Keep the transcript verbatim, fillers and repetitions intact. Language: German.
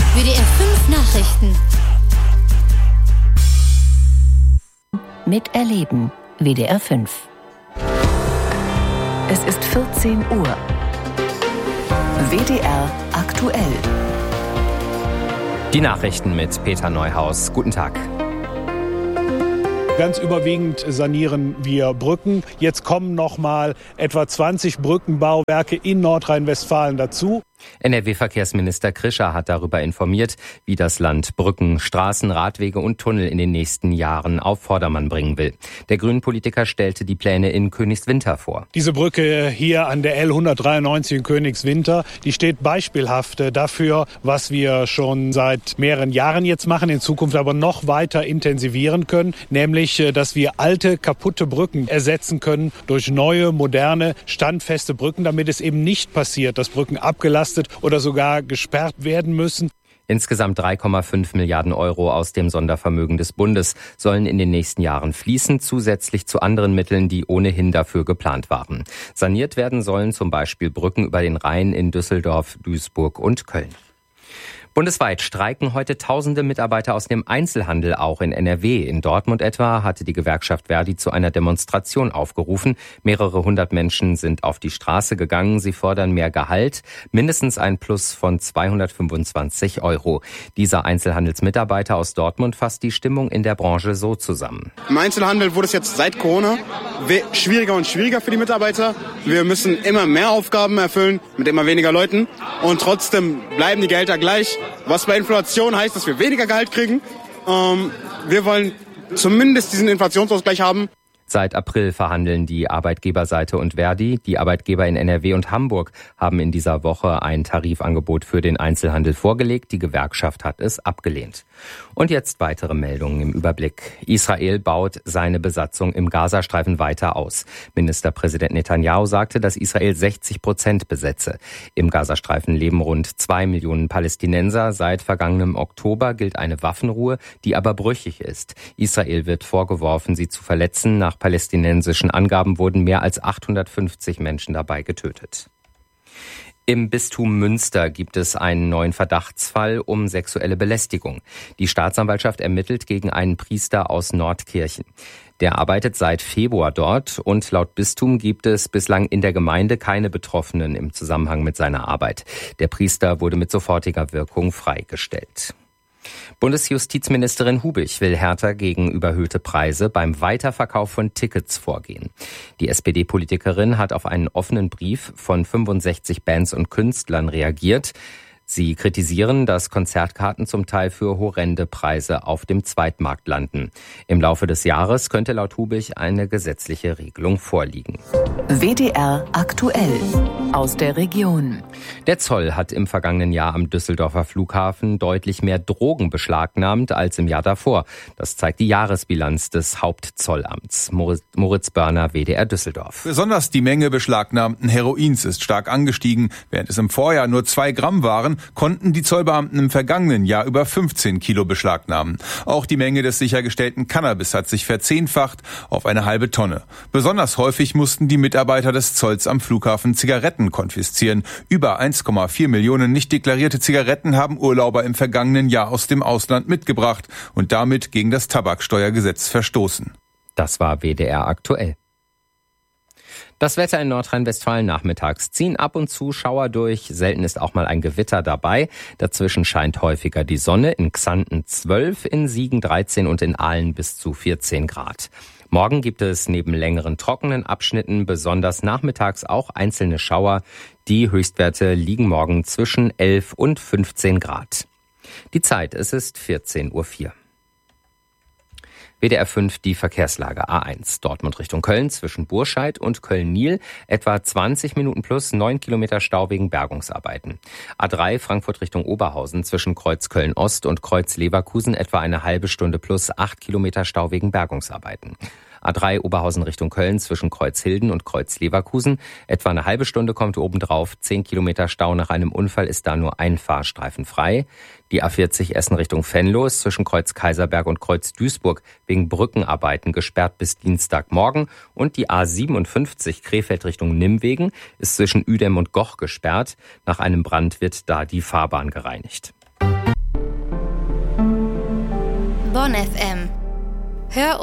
W D R fünf Nachrichten. Miterleben. W D R fünf. Es ist vierzehn Uhr. W D R aktuell. Die Nachrichten mit Peter Neuhaus. Guten Tag. Ganz überwiegend sanieren wir Brücken. Jetzt kommen noch mal etwa zwanzig Brückenbauwerke in Nordrhein-Westfalen dazu. N R W-Verkehrsminister Krischer hat darüber informiert, wie das Land Brücken, Straßen, Radwege und Tunnel in den nächsten Jahren auf Vordermann bringen will. Der Grünen-Politiker stellte die Pläne in Königswinter vor. Diese Brücke hier an der L hundertdreiundneunzig in Königswinter, die steht beispielhaft dafür, was wir schon seit mehreren Jahren jetzt machen, in Zukunft aber noch weiter intensivieren können, nämlich, dass wir alte, kaputte Brücken ersetzen können durch neue, moderne, standfeste Brücken, damit es eben nicht passiert, dass Brücken abgelastet oder sogar gesperrt werden müssen. Insgesamt drei Komma fünf Milliarden Euro aus dem Sondervermögen des Bundes sollen in den nächsten Jahren fließen, zusätzlich zu anderen Mitteln, die ohnehin dafür geplant waren. Saniert werden sollen zum Beispiel Brücken über den Rhein in Düsseldorf, Duisburg und Köln. Bundesweit streiken heute tausende Mitarbeiter aus dem Einzelhandel, auch in N R W. In Dortmund etwa hatte die Gewerkschaft Verdi zu einer Demonstration aufgerufen. Mehrere hundert Menschen sind auf die Straße gegangen. Sie fordern mehr Gehalt, mindestens ein Plus von zweihundertfünfundzwanzig Euro. Dieser Einzelhandelsmitarbeiter aus Dortmund fasst die Stimmung in der Branche so zusammen. Im Einzelhandel wurde es jetzt seit Corona schwieriger und schwieriger für die Mitarbeiter. Wir müssen immer mehr Aufgaben erfüllen mit immer weniger Leuten und trotzdem bleiben die Gehälter gleich. Was bei Inflation heißt, dass wir weniger Gehalt kriegen. Ähm, wir wollen zumindest diesen Inflationsausgleich haben. Seit April verhandeln die Arbeitgeberseite und Verdi. Die Arbeitgeber in N R W und Hamburg haben in dieser Woche ein Tarifangebot für den Einzelhandel vorgelegt. Die Gewerkschaft hat es abgelehnt. Und jetzt weitere Meldungen im Überblick. Israel baut seine Besatzung im Gazastreifen weiter aus. Ministerpräsident Netanyahu sagte, dass Israel sechzig Prozent besetze. Im Gazastreifen leben rund zwei Millionen Palästinenser. Seit vergangenem Oktober gilt eine Waffenruhe, die aber brüchig ist. Israel wird vorgeworfen, sie zu verletzen. Nach palästinensischen Angaben wurden mehr als achthundertfünfzig Menschen dabei getötet. Im Bistum Münster gibt es einen neuen Verdachtsfall um sexuelle Belästigung. Die Staatsanwaltschaft ermittelt gegen einen Priester aus Nordkirchen. Der arbeitet seit Februar dort und laut Bistum gibt es bislang in der Gemeinde keine Betroffenen im Zusammenhang mit seiner Arbeit. Der Priester wurde mit sofortiger Wirkung freigestellt. Bundesjustizministerin Hubich will härter gegen überhöhte Preise beim Weiterverkauf von Tickets vorgehen. Die S P D-Politikerin hat auf einen offenen Brief von fünfundsechzig Bands und Künstlern reagiert. Sie kritisieren, dass Konzertkarten zum Teil für horrende Preise auf dem Zweitmarkt landen. Im Laufe des Jahres könnte laut Hubich eine gesetzliche Regelung vorliegen. W D R aktuell aus der Region. Der Zoll hat im vergangenen Jahr am Düsseldorfer Flughafen deutlich mehr Drogen beschlagnahmt als im Jahr davor. Das zeigt die Jahresbilanz des Hauptzollamts. Moritz, Moritz Börner, W D R Düsseldorf. Besonders die Menge beschlagnahmten Heroins ist stark angestiegen. Während es im Vorjahr nur zwei Gramm waren, konnten die Zollbeamten im vergangenen Jahr über fünfzehn Kilo beschlagnahmen. Auch die Menge des sichergestellten Cannabis hat sich verzehnfacht auf eine halbe Tonne. Besonders häufig mussten die Mitarbeiter des Zolls am Flughafen Zigaretten konfiszieren. Über eins Komma vier Millionen nicht deklarierte Zigaretten haben Urlauber im vergangenen Jahr aus dem Ausland mitgebracht und damit gegen das Tabaksteuergesetz verstoßen. Das war W D R aktuell. Das Wetter in Nordrhein-Westfalen nachmittags ziehen ab und zu Schauer durch. Selten ist auch mal ein Gewitter dabei. Dazwischen scheint häufiger die Sonne. In Xanten zwölf, in Siegen dreizehn und in Aalen bis zu vierzehn Grad. Morgen gibt es neben längeren trockenen Abschnitten besonders nachmittags auch einzelne Schauer. Die Höchstwerte liegen morgen zwischen elf und fünfzehn Grad. Die Zeit, es ist vierzehn Uhr vier. W D R fünf, die Verkehrslage. A eins, Dortmund Richtung Köln zwischen Burscheid und Köln-Nil. Etwa zwanzig Minuten plus neun Kilometer Stau wegen Bergungsarbeiten. A drei, Frankfurt Richtung Oberhausen zwischen Kreuz Köln-Ost und Kreuz Leverkusen. Etwa eine halbe Stunde plus acht Kilometer Stau wegen Bergungsarbeiten. A drei Oberhausen Richtung Köln zwischen Kreuzhilden und Kreuz Leverkusen. Etwa eine halbe Stunde kommt obendrauf. zehn Kilometer Stau nach einem Unfall ist da nur ein Fahrstreifen frei. Die A vierzig Essen Richtung Venlo ist zwischen Kreuz Kaiserberg und Kreuz Duisburg wegen Brückenarbeiten gesperrt bis Dienstagmorgen. Und die A siebenundfünfzig Krefeld Richtung Nimwegen ist zwischen Uedem und Goch gesperrt. Nach einem Brand wird da die Fahrbahn gereinigt. Bonn F M. Hör